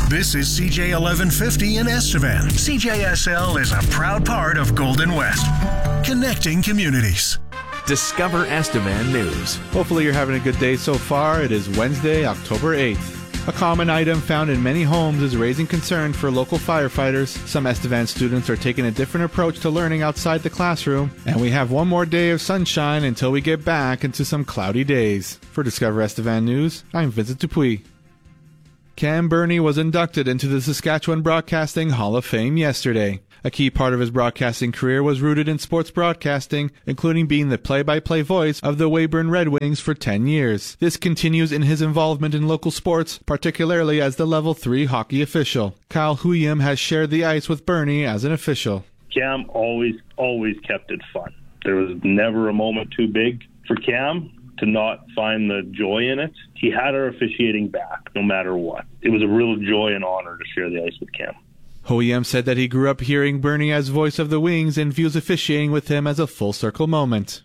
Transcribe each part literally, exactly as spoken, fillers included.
This is C J eleven fifty in Estevan. C J S L is a proud part of Golden West, connecting communities. Discover Estevan News. Hopefully you're having a good day so far. It is Wednesday, October eighth. A common item found in many homes is raising concern for local firefighters. Some Estevan students are taking a different approach to learning outside the classroom, and we have one more day of sunshine until we get back into some cloudy days. For Discover Estevan News, I'm Vincent Dupuis. Cam Burney was inducted into the Saskatchewan Broadcasting Hall of Fame yesterday. A key part of his broadcasting career was rooted in sports broadcasting, including being the play-by-play voice of the Weyburn Red Wings for ten years. This continues in his involvement in local sports, particularly as the Level three hockey official. Kyle Huyem has shared the ice with Burney as an official. Cam always, always kept it fun. There was never a moment too big for Cam to not find the joy in it. He had our officiating back, no matter what. It was a real joy and honor to share the ice with Cam. Huyem said that he grew up hearing Burney as voice of the Wings and views officiating with him as a full-circle moment.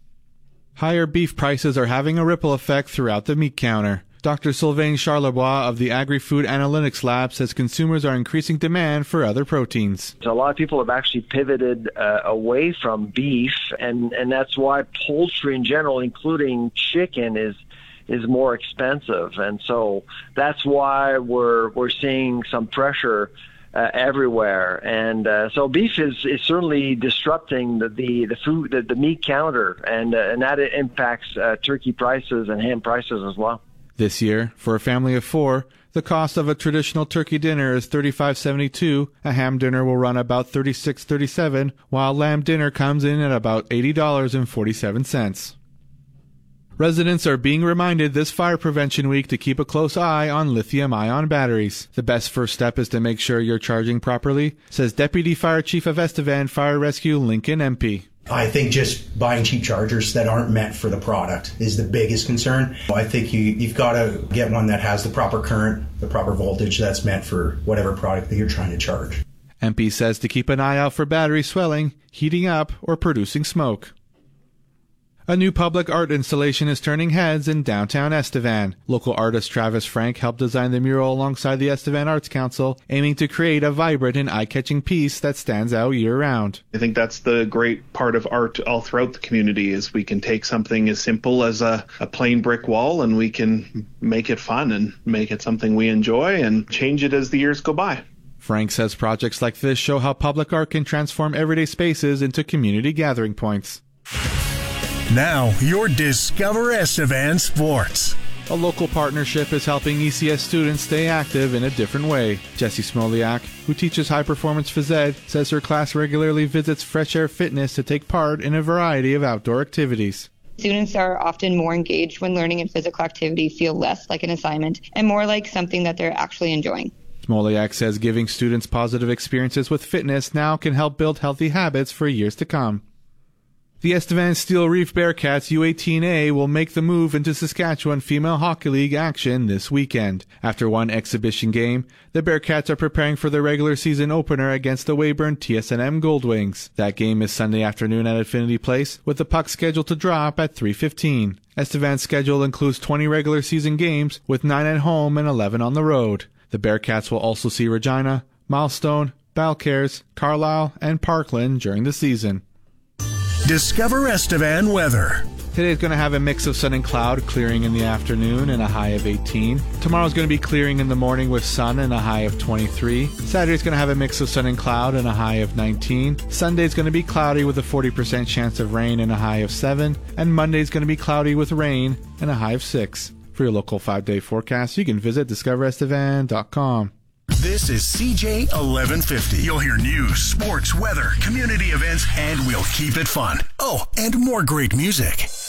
Higher beef prices are having a ripple effect throughout the meat counter. Doctor Sylvain Charlebois of the Agri-Food Analytics Lab says consumers are increasing demand for other proteins. A lot of people have actually pivoted uh, away from beef, and, and that's why poultry in general, including chicken, is is more expensive. And so that's why we're we're seeing some pressure Uh, everywhere, and uh, so beef is, is certainly disrupting the the, the food the, the meat counter, and uh, and that impacts uh, turkey prices and ham prices as well. This year, for a family of four, the cost of a traditional turkey dinner is thirty-five seventy-two. A ham dinner will run about thirty-six thirty-seven, while lamb dinner comes in at about eighty dollars and forty-seven cents. Residents are being reminded this fire prevention week to keep a close eye on lithium-ion batteries. The best first step is to make sure you're charging properly, says Deputy Fire Chief of Estevan Fire Rescue Lincoln Empey. I think just buying cheap chargers that aren't meant for the product is the biggest concern. I think you, you've got to get one that has the proper current, the proper voltage that's meant for whatever product that you're trying to charge. Empey says to keep an eye out for battery swelling, heating up, or producing smoke. A new public art installation is turning heads in downtown Estevan. Local artist Travis Frank helped design the mural alongside the Estevan Arts Council, aiming to create a vibrant and eye-catching piece that stands out year-round. I think that's the great part of art all throughout the community, is we can take something as simple as a, a plain brick wall and we can make it fun and make it something we enjoy and change it as the years go by. Frank says projects like this show how public art can transform everyday spaces into community gathering points. Now, your Discover Estevan Sports. A local partnership is helping E C S students stay active in a different way. Jessie Smoliak, who teaches high-performance phys ed, says her class regularly visits Fresh Air Fitness to take part in a variety of outdoor activities. Students are often more engaged when learning in physical activity feel less like an assignment and more like something that they're actually enjoying. Smoliak says giving students positive experiences with fitness now can help build healthy habits for years to come. The Estevan Steel Reef Bearcats U eighteen A will make the move into Saskatchewan Female Hockey League action this weekend. After one exhibition game, the Bearcats are preparing for the regular season opener against the Weyburn T S N M Goldwings. That game is Sunday afternoon at Affinity Place, with the puck scheduled to drop at three fifteen. Estevan's schedule includes twenty regular season games, with nine at home and eleven on the road. The Bearcats will also see Regina, Milestone, Balcarres, Carlisle, and Parkland during the season. Discover Estevan weather. Today's going to have a mix of sun and cloud, clearing in the afternoon and a high of eighteen. Tomorrow's going to be clearing in the morning with sun and a high of twenty-three. Saturday's going to have a mix of sun and cloud and a high of nineteen. Sunday's going to be cloudy with a forty percent chance of rain and a high of seven. And Monday's going to be cloudy with rain and a high of six. For your local five-day forecast, you can visit discover estevan dot com. This is C J eleven fifty. You'll hear news, sports, weather, community events, and we'll keep it fun. Oh, and more great music.